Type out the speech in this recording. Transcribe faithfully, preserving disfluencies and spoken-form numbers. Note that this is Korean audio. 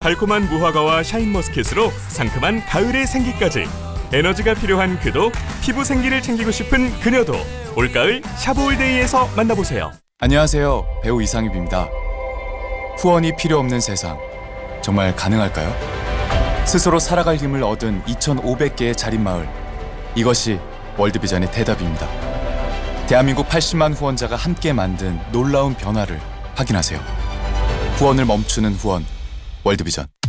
달콤한 무화과와 샤인머스켓으로 상큼한 가을의 생기까지 에너지가 필요한 그도 피부 생기를 챙기고 싶은 그녀도 올가을 샤브올데이에서 만나보세요. 안녕하세요. 배우 이상엽입니다. 후원이 필요 없는 세상 정말 가능할까요? 스스로 살아갈 힘을 얻은 이천오백 개의 자립마을, 이것이 월드비전의 대답입니다. 대한민국 팔십만 후원자가 함께 만든 놀라운 변화를 확인하세요. 후원을 멈추는 후원, 월드비전.